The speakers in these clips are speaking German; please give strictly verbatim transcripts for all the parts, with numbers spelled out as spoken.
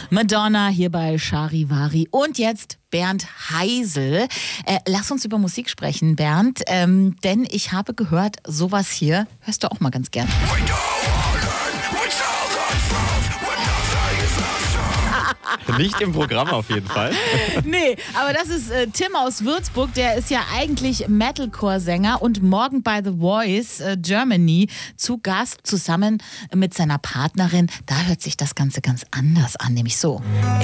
Madonna hier bei Charivari. Und jetzt Bernd Heisel. Äh, lass uns über Musik sprechen, Bernd. Ähm, denn ich habe gehört, sowas hier hörst du auch mal ganz gern. Nicht im Programm auf jeden Fall. Nee, aber das ist äh, Tim aus Würzburg. Der ist ja eigentlich Metalcore-Sänger und morgen bei The Voice äh, Germany zu Gast zusammen mit seiner Partnerin. Da hört sich das Ganze ganz anders an, nämlich so.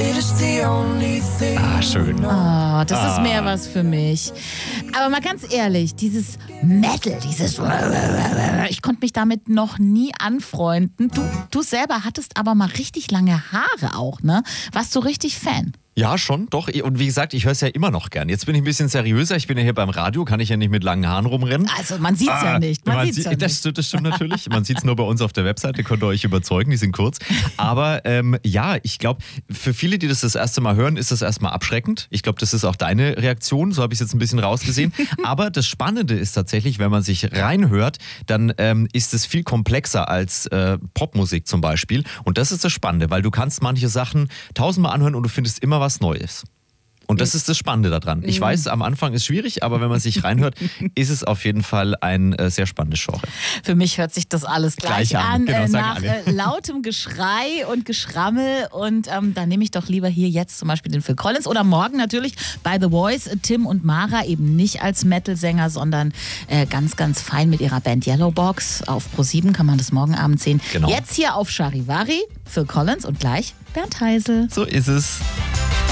Ah, schön. Oh, das Ah. ist mehr was für mich. Aber mal ganz ehrlich, dieses Metal, dieses... Ich konnte mich damit noch nie anfreunden. Du, du selber hattest aber mal richtig lange Haare auch, ne? Warst du richtig Fan? Ja, schon, doch. Und wie gesagt, ich höre es ja immer noch gern. Jetzt bin ich ein bisschen seriöser. Ich bin ja hier beim Radio, kann ich ja nicht mit langen Haaren rumrennen. Also man sieht's ja nicht. Man Man sieht's sieht, ja nicht. das, stimmt, das stimmt natürlich. Man sieht es nur bei uns auf der Webseite, könnt ihr euch überzeugen, die sind kurz. Aber ähm, ja, ich glaube, für viele, die das das erste Mal hören, ist das erstmal abschreckend. Ich glaube, das ist auch deine Reaktion, so habe ich es jetzt ein bisschen rausgesehen. Aber das Spannende ist tatsächlich, wenn man sich reinhört, dann ähm, ist es viel komplexer als äh, Popmusik zum Beispiel. Und das ist das Spannende, weil du kannst manche Sachen tausendmal anhören und du findest immer was Neues. Und das ist das Spannende daran. Ich weiß, am Anfang ist schwierig, aber wenn man sich reinhört, ist es auf jeden Fall ein äh, sehr spannendes Genre. Für mich hört sich das alles gleich, Gleich an, an, genau, äh, sagen nach alle. äh, lautem Geschrei und Geschrammel. Und ähm, da nehme ich doch lieber hier jetzt zum Beispiel den Phil Collins oder morgen natürlich bei The Voice Tim und Mara, eben nicht als Metal-Sänger, sondern äh, ganz, ganz fein mit ihrer Band Yellowbox. Auf Pro sieben kann man das morgen Abend sehen. Genau. Jetzt hier auf Charivari, Phil Collins und gleich Bernd Heisel. So ist es.